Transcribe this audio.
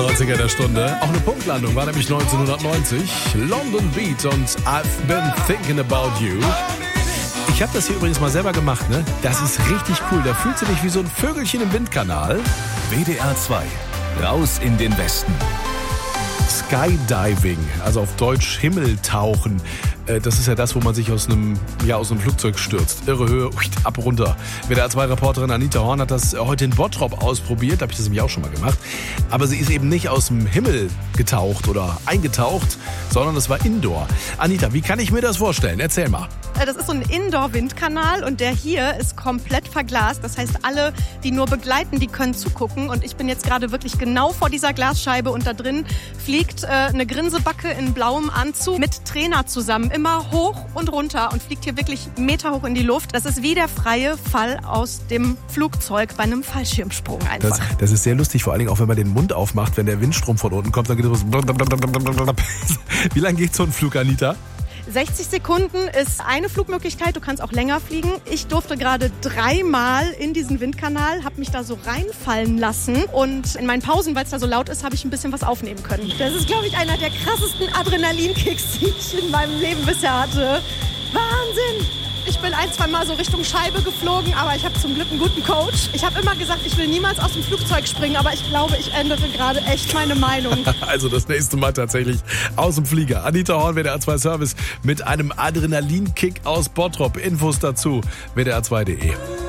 90er der Stunde. Auch eine Punktlandung war nämlich 1990. London Beat und I've Been Thinking About You. Ich habe das hier übrigens mal selber gemacht, ne? Das ist richtig cool. Da fühlt sich wie so ein Vögelchen im Windkanal. WDR 2. Raus in den Westen. Skydiving, also auf Deutsch Himmeltauchen. Das ist ja das, wo man sich aus einem Flugzeug stürzt. Irre Höhe, ab runter. WDR2-Reporterin Anita Horn hat das heute in Bottrop ausprobiert. Da habe ich das nämlich auch schon mal gemacht. Aber sie ist eben nicht aus dem Himmel getaucht oder eingetaucht, sondern das war Indoor. Anita, wie kann ich mir das vorstellen? Erzähl mal. Das ist so ein Indoor-Windkanal und der hier ist komplett verglast. Das heißt, alle, die nur begleiten, die können zugucken. Und ich bin jetzt gerade wirklich genau vor dieser Glasscheibe und da drin fliegt eine Grinsebacke in blauem Anzug mit Trainer zusammen immer hoch und runter und fliegt hier wirklich meterhoch in die Luft. Das ist wie der freie Fall aus dem Flugzeug bei einem Fallschirmsprung einfach. Das ist sehr lustig, vor allen Dingen auch, wenn man den Mund aufmacht, wenn der Windstrom von unten kommt, dann geht es Wie lange geht so ein Flug, Anita? 60 Sekunden ist eine Flugmöglichkeit, du kannst auch länger fliegen. Ich durfte gerade 3-mal in diesen Windkanal, habe mich da so reinfallen lassen und in meinen Pausen, weil es da so laut ist, habe ich ein bisschen was aufnehmen können. Das ist, glaube ich, einer der krassesten Adrenalinkicks, die ich in meinem Leben bisher hatte. Wahnsinn! Ich bin 1-2 Mal so Richtung Scheibe geflogen, aber ich habe zum Glück einen guten Coach. Ich habe immer gesagt, ich will niemals aus dem Flugzeug springen, aber ich glaube, ich ändere gerade echt meine Meinung. Also das nächste Mal tatsächlich aus dem Flieger. Anita Horn, WDR2 Service mit einem Adrenalinkick aus Bottrop. Infos dazu, wdr2.de.